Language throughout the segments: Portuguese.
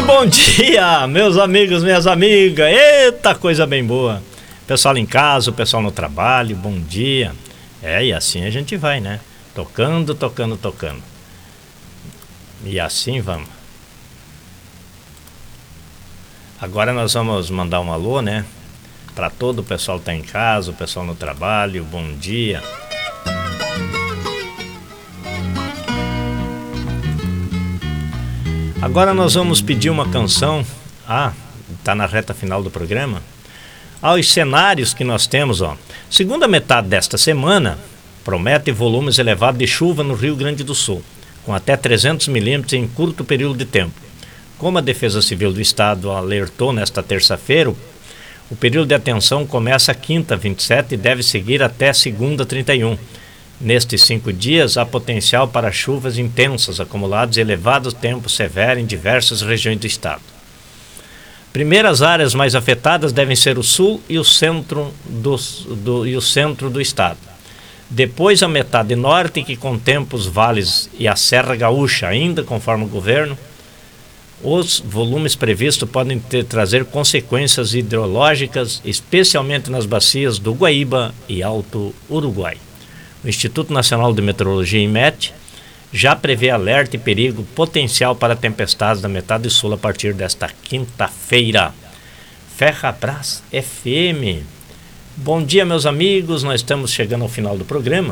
Bom dia, meus amigos, minhas amigas. Eita, coisa bem boa. Pessoal em casa, o pessoal no trabalho, bom dia. E assim a gente vai, né? Tocando. E assim vamos. Agora nós vamos mandar um alô, né? Para todo o pessoal que tá em casa, o pessoal no trabalho, bom dia. Agora nós vamos pedir uma canção. Tá na reta final do programa. Os cenários que nós temos, segunda metade desta semana promete volumes elevados de chuva no Rio Grande do Sul, com até 300 milímetros em curto período de tempo. Como a Defesa Civil do Estado alertou nesta terça-feira, o período de atenção começa quinta, 27, e deve seguir até segunda, 31. Nestes 5 dias, há potencial para chuvas intensas acumuladas e elevado tempo severo em diversas regiões do estado. Primeiras áreas mais afetadas devem ser o sul e o centro do estado. Depois a metade norte, que contempla os vales e a Serra Gaúcha, ainda conforme o governo. Os volumes previstos podem trazer consequências hidrológicas, especialmente nas bacias do Guaíba e Alto Uruguai. O Instituto Nacional de Meteorologia, INMET, já prevê alerta e perigo potencial para tempestades da metade sul a partir desta quinta-feira. Ferrabras FM. Bom dia, meus amigos, nós estamos chegando ao final do programa.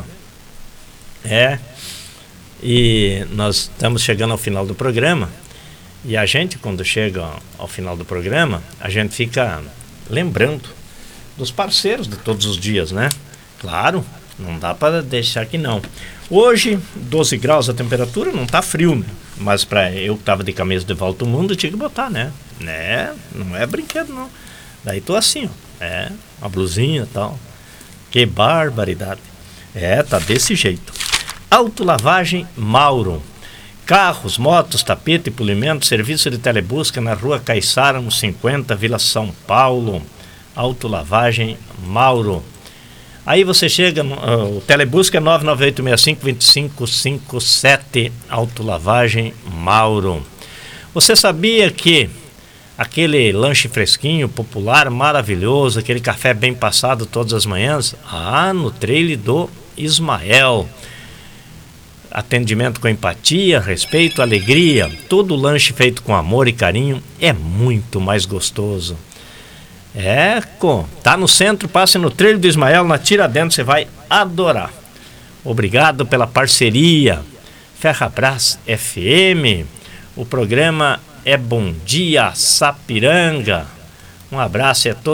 E nós estamos chegando ao final do programa. E a gente, quando chega ao final do programa, a gente fica lembrando dos parceiros de todos os dias, né? Claro, não dá para deixar que não. Hoje, 12 graus a temperatura, não tá frio, né? Mas para eu que tava de camisa de volta ao mundo, eu tinha que botar, né? Não é brinquedo, não. Daí tô assim, uma blusinha e tal. Que barbaridade. Tá desse jeito. Autolavagem Mauro. Carros, motos, tapete e polimento, serviço de telebusca na rua Caiçara, 50, Vila São Paulo. Autolavagem Mauro. Aí você chega, o telebusca é 99865-2557, Autolavagem Mauro. Você sabia que aquele lanche fresquinho, popular, maravilhoso, aquele café bem passado todas as manhãs? No trailer do Ismael. Atendimento com empatia, respeito, alegria. Todo lanche feito com amor e carinho é muito mais gostoso. Tá no centro, passe no trailer do Ismael, na Tiradentes, você vai adorar. Obrigado pela parceria. Ferrabras FM. O programa é Bom Dia Sapiranga. Um abraço a todos.